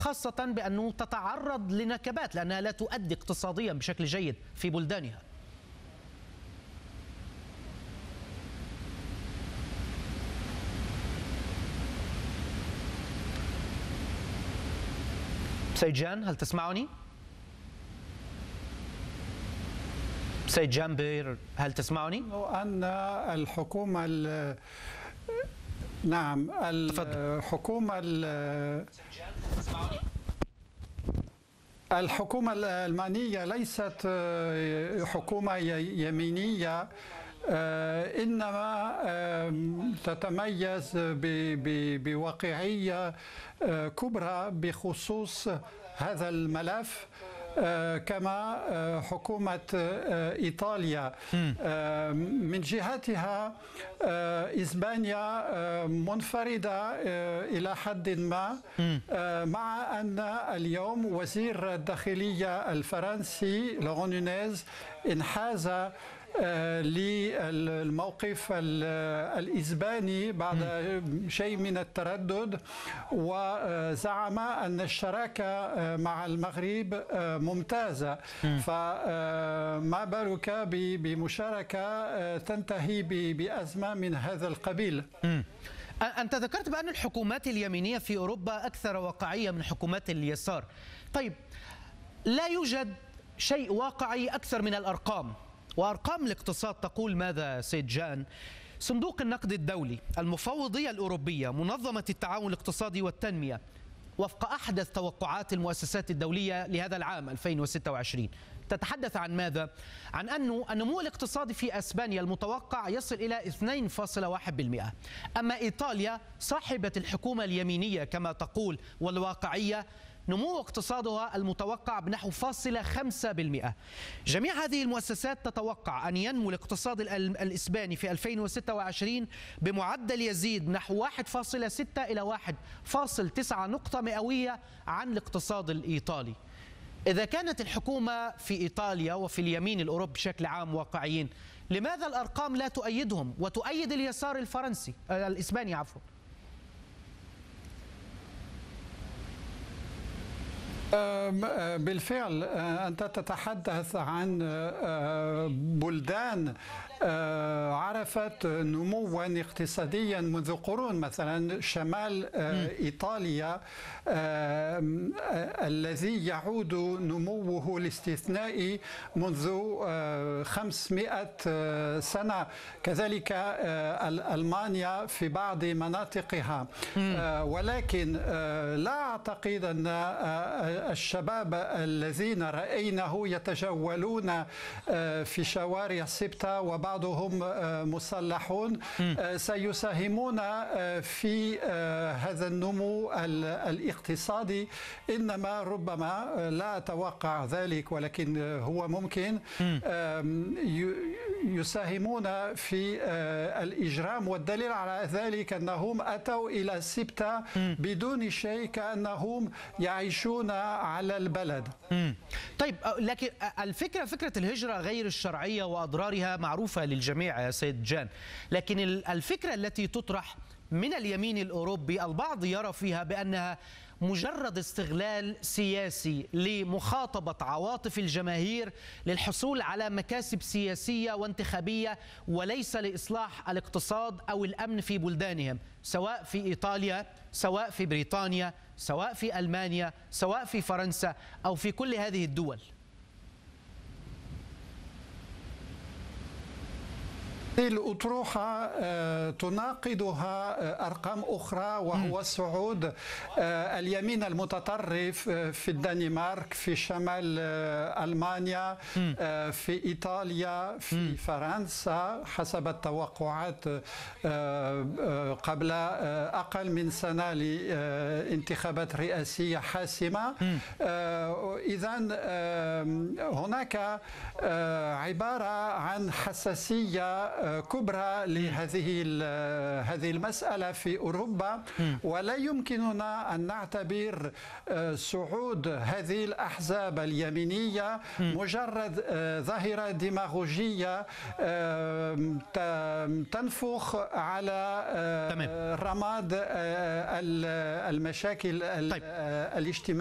خاصة بأنه تتعرض لنكبات لأنها لا تؤدي اقتصاديا بشكل جيد في بلدانها. سيد جان، هل تسمعني؟ سيد جان، هل تسمعني؟ أن الحكومة نعم الحكومة الألمانية ليست حكومة يمينية، إنما تتميز بواقعية كبرى بخصوص هذا الملف، كما حكومة إيطاليا. من جهتها إسبانيا منفردة إلى حد ما، مع أن اليوم وزير الداخلية الفرنسي لوران نونيز انحاز للموقف الإسباني بعد شيء من التردد، وزعم أن الشراكة مع المغرب ممتازة، فما بالك بمشاركة تنتهي بأزمة من هذا القبيل؟ أنت ذكرت بأن الحكومات اليمينية في أوروبا أكثر واقعية من حكومات اليسار. طيب، لا يوجد شيء واقعي أكثر من الأرقام، وأرقام الاقتصاد تقول ماذا سيد جان؟ صندوق النقد الدولي، المفوضية الأوروبية، منظمة التعاون الاقتصادي والتنمية، وفق أحدث توقعات المؤسسات الدولية لهذا العام 2026 تتحدث عن ماذا؟ عن أن النمو الاقتصادي في أسبانيا المتوقع يصل إلى 2.1%. أما إيطاليا صاحبة الحكومة اليمينية كما تقول والواقعية، نمو اقتصادها المتوقع بنحو 0.5%. جميع هذه المؤسسات تتوقع أن ينمو الاقتصاد الإسباني في 2026 بمعدل يزيد نحو 1.6 إلى 1.9 نقطة مئوية عن الاقتصاد الإيطالي. إذا كانت الحكومة في إيطاليا وفي اليمين الأوروبي بشكل عام واقعيين، لماذا الأرقام لا تؤيدهم وتؤيد اليسار الفرنسي الإسباني عفوا؟ بالفعل أنت تتحدث عن بلدان عرفت نموا اقتصاديا منذ قرون، مثلا شمال إيطاليا الذي يعود نموه الاستثنائي منذ 500 سنة، كذلك ألمانيا في بعض مناطقها. ولكن لا أعتقد أن الشباب الذين رأيناه يتجولون في شوارع سبتة وبعضهم مسلحون سيساهمون في هذا النمو الاقتصادي، إنما ربما لا أتوقع ذلك، ولكن هو ممكن يساهمون في الإجرام. والدليل على ذلك أنهم أتوا إلى سبتة بدون شيء، كأنهم يعيشون على البلد. طيب، لكن فكرة الهجرة غير الشرعية وأضرارها معروفة للجميع يا سيد جان، لكن الفكرة التي تطرح من اليمين الأوروبي البعض يرى فيها بأنها مجرد استغلال سياسي لمخاطبة عواطف الجماهير للحصول على مكاسب سياسية وانتخابية، وليس لإصلاح الاقتصاد أو الأمن في بلدانهم، سواء في إيطاليا، سواء في بريطانيا، سواء في ألمانيا، سواء في فرنسا، أو في كل هذه الدول. الأطروحة تناقضها أرقام أخرى، وهو صعود اليمين المتطرف في الدنمارك، في شمال ألمانيا، في إيطاليا، في فرنسا حسب التوقعات قبل أقل من سنة لانتخابات رئاسية حاسمة. إذن هناك عبارة عن حساسية كبرى لهذه المسألة في أوروبا، ولا يمكننا أن نعتبر صعود هذه الأحزاب اليمينية مجرد ظاهرة ديماغوجية تنفخ على رماد المشاكل الاجتماعية